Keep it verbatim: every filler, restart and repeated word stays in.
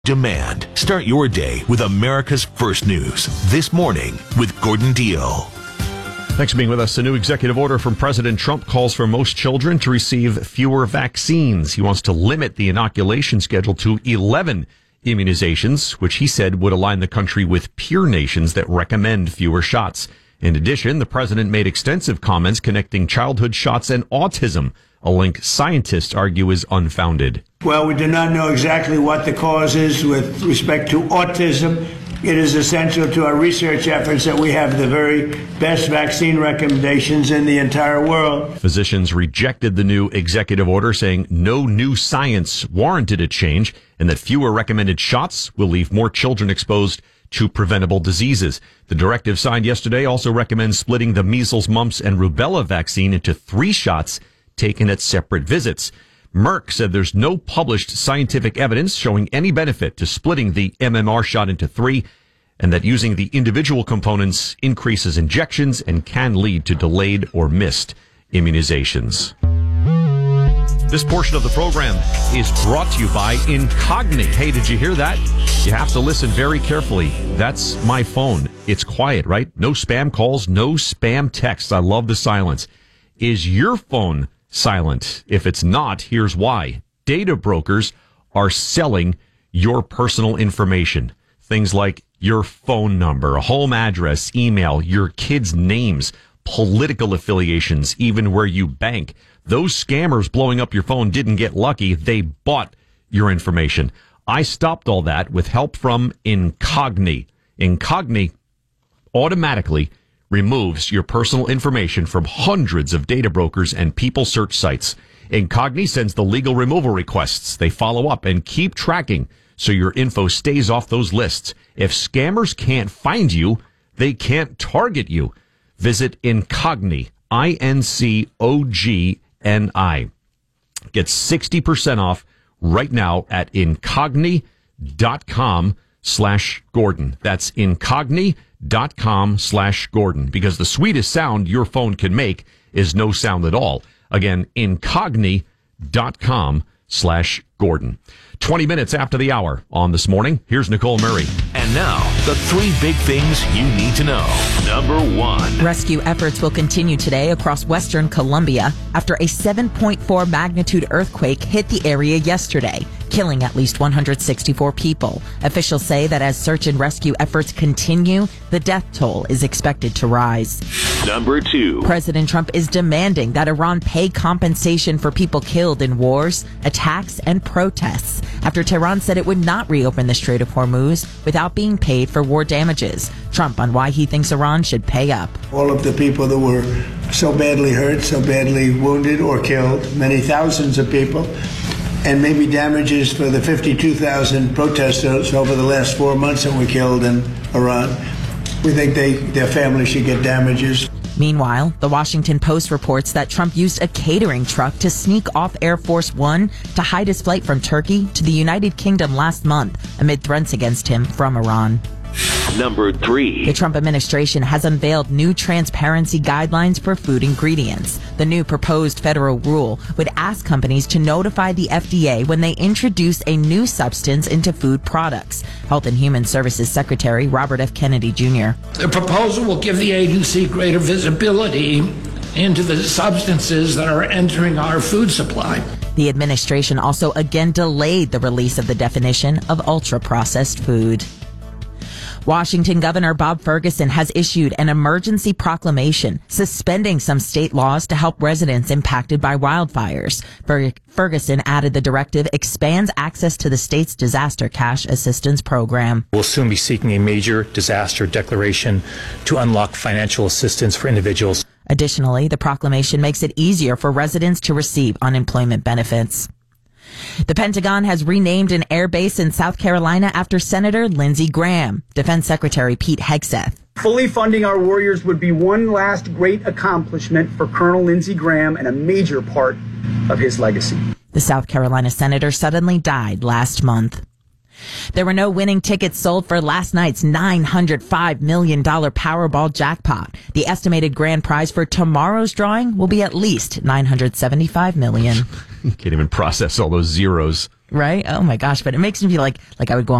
Demand. Start your day with America's First News. This morning with Gordon Deal. Thanks for being with us. A new executive order from President Trump calls for most children to receive fewer vaccines. He wants to limit the inoculation schedule to eleven immunizations, which he said would align the country with peer nations that recommend fewer shots. In addition, the president made extensive comments connecting childhood shots and autism, a link scientists argue is unfounded. Well, we do not know exactly what the cause is with respect to autism. It is essential to our research efforts that we have the very best vaccine recommendations in the entire world. Physicians rejected the new executive order, saying no new science warranted a change and that fewer recommended shots will leave more children exposed to preventable diseases. The directive signed yesterday also recommends splitting the measles, mumps, and rubella vaccine into three shots taken at separate visits. Merck said there's no published scientific evidence showing any benefit to splitting the M M R shot into three, and that using the individual components increases injections and can lead to delayed or missed immunizations. This portion of the program is brought to you by Incogni. Hey, did you hear that? You have to listen very carefully. That's my phone. It's quiet, right? No spam calls, no spam texts. I love the silence. Is your phone silent? If it's not, here's why. Data brokers are selling your personal information. Things like your phone number, home address, email, your kids' names, political affiliations, even where you bank. Those scammers blowing up your phone didn't get lucky. They bought your information. I stopped all that with help from Incogni. Incogni automatically removes your personal information from hundreds of data brokers and people search sites. Incogni sends the legal removal requests. They follow up and keep tracking so your info stays off those lists. If scammers can't find you, they can't target you. Visit Incogni, I N C O G N I. Get sixty percent off right now at incogni.com slash Gordon. That's incogni.com slash Gordon, because the sweetest sound your phone can make is no sound at all. Again, incogni.com slash Gordon. twenty minutes after the hour on This Morning, here's Nicole Murray. And now, the three big things you need to know. Number one. Rescue efforts will continue today across western Colombia after a seven point four magnitude earthquake hit the area yesterday, killing at least one hundred sixty-four people. Officials say that as search and rescue efforts continue, the death toll is expected to rise. Number two. President Trump is demanding that Iran pay compensation for people killed in wars, attacks, and protests after Tehran said it would not reopen the Strait of Hormuz without being paid for war damages. Trump on why he thinks Iran should pay up. All of the people that were so badly hurt, so badly wounded or killed, many thousands of people, and maybe damages for the fifty-two thousand protesters over the last four months that were killed in Iran. We think they, their families should get damages. Meanwhile, the Washington Post reports that Trump used a catering truck to sneak off Air Force One to hide his flight from Turkey to the United Kingdom last month amid threats against him from Iran. Number three. The Trump administration has unveiled new transparency guidelines for food ingredients. The new proposed federal rule would ask companies to notify the F D A when they introduce a new substance into food products. Health and Human Services Secretary Robert F. Kennedy Junior The proposal will give the agency greater visibility into the substances that are entering our food supply. The administration also again delayed the release of the definition of ultra-processed food. Washington Governor Bob Ferguson has issued an emergency proclamation suspending some state laws to help residents impacted by wildfires. Fer- Ferguson added the directive expands access to the state's disaster cash assistance program. We'll soon be seeking a major disaster declaration to unlock financial assistance for individuals. Additionally, the proclamation makes it easier for residents to receive unemployment benefits. The Pentagon has renamed an air base in South Carolina after Senator Lindsey Graham. Defense Secretary Pete Hegseth. Fully funding our warriors would be one last great accomplishment for Colonel Lindsey Graham and a major part of his legacy. The South Carolina senator suddenly died last month. There were no winning tickets sold for last night's nine hundred five million dollars Powerball jackpot. The estimated grand prize for tomorrow's drawing will be at least nine hundred seventy-five million dollars. Can't even process all those zeros. Right? Oh my gosh. But it makes me feel like, like I would go